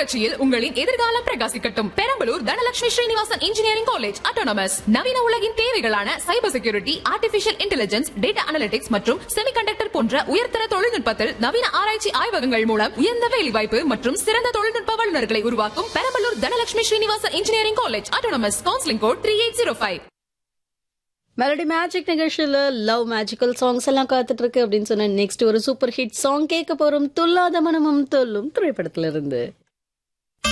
புரட்சியில் உங்களின் எதிர்காலம் பிரகாசிக்கட்டும். Perambalur Dhanalakshmi Srinivasan engineering college autonomous. நவீன உலகின் தேவைகளான cyber security, artificial intelligence, data analytics மற்றும் செமிகண்டக்டர் போன்ற உயர்தர தொழில்நுட்பத்தில் நவீன ஆராய்ச்சி ஆய்வகங்கள் மூலம் உயர்ந்த வேலைவாய்ப்பு மற்றும் சிறந்த தொழில்நுட்ப வல்லுநர்களை உருவாக்கும் Perambalur Dhanalakshmi Srinivasan engineering college autonomous. Counselling code 3805. Melody magic நிகழ்ச்சியில் லவ் மேஜிக்கல் சாங்ஸ் எல்லாம் காத்துட்டு இருக்கு அப்படின்னு சொன்ன நெக்ஸ்ட் ஒரு சூப்பர் ஹிட் சாங் கேட்க போறோம். துல்லாத மனமும் தொல்லும் திரைப்படத்துல இருந்து.